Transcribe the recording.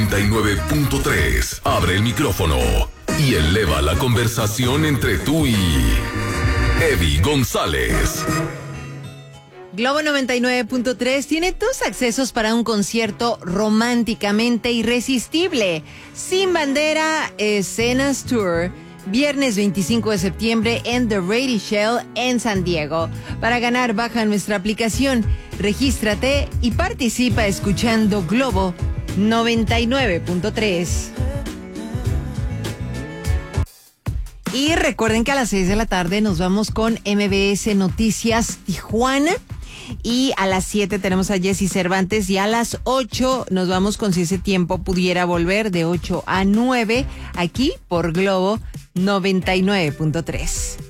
99.3. Abre el micrófono y eleva la conversación entre tú y Eddie González. Globo 99.3 tiene tus accesos para un concierto románticamente irresistible. Sin Bandera Escenas Tour, viernes 25 de septiembre en The Ready Shell en San Diego. Para ganar, baja nuestra aplicación, regístrate y participa escuchando Globo 99.3. Y recuerden que a las 6 de la tarde nos vamos con MBS Noticias Tijuana. Y a las 7 tenemos a Jessy Cervantes y a las 8 nos vamos con Si ese tiempo pudiera volver, de 8 a 9, aquí por Globo 99.3.